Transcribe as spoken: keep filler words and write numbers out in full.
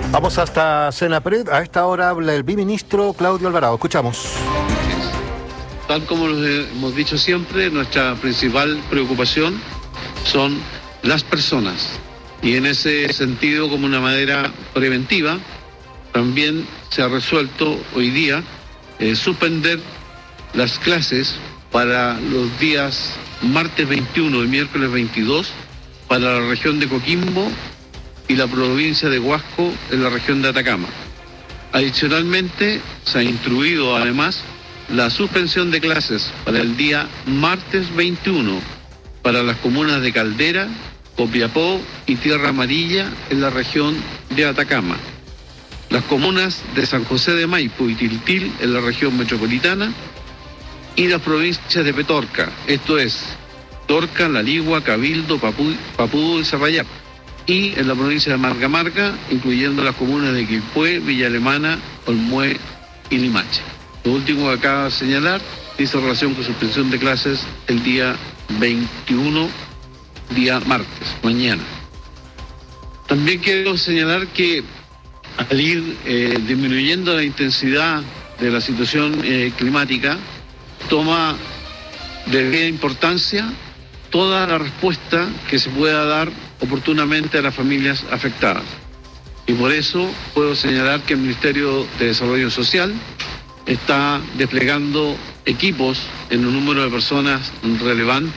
Vamos hasta Senapred. A esta hora habla el biministro Claudio Alvarado. Escuchamos. Tal como lo hemos dicho siempre, nuestra principal preocupación son las personas. Y en ese sentido, como una manera preventiva, también se ha resuelto hoy día eh, suspender las clases para los días martes veintiuno y miércoles veintidós para la región de Coquimbo y la provincia de Huasco en la región de Atacama. Adicionalmente, se ha instruido además la suspensión de clases para el día martes veintiuno para las comunas de Caldera, Copiapó y Tierra Amarilla en la región de Atacama. Las comunas de San José de Maipo y Tiltil en la región metropolitana y las provincias de Petorca, esto es, Torca, La Ligua, Cabildo, Papu, Papudo y Zapallar, y en la provincia de Marga Marga, incluyendo las comunas de Quilpué, Villa Alemana, Olmué y Limache. Lo último que acaba de señalar dice relación con suspensión de clases el día veintiuno, día martes, mañana. También quiero señalar que al ir eh, disminuyendo la intensidad de la situación eh, climática, toma de gran importancia toda la respuesta que se pueda dar oportunamente a las familias afectadas. Y por eso puedo señalar que el Ministerio de Desarrollo Social está desplegando equipos en un número de personas relevante